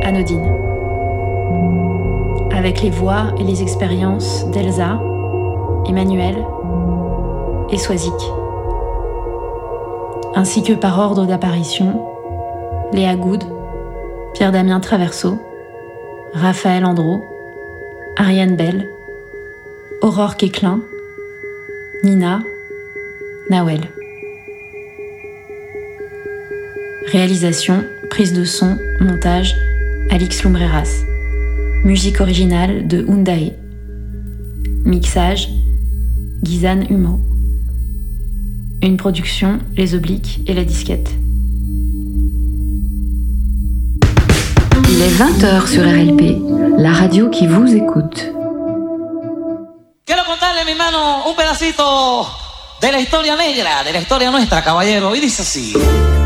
anodine. Avec les voix et les expériences d'Elsa, Emmanuel et Swazik. Ainsi que par ordre d'apparition, Léa Goud, Pierre-Damien Traverso, Raphaël Andro, Ariane Bell, Aurore Quéclin, Nina, Nawel. Réalisation, prise de son, montage, Alix Lumbreras. Musique originale de Undae. Mixage, Gizan Humo. Une production, Les Obliques et La Disquette. Il est 20h sur RLP, la radio qui vous écoute. Quiero contarle, mi hermano, un pedacito de la historia negra, de la historia nuestra, caballero, y dice así.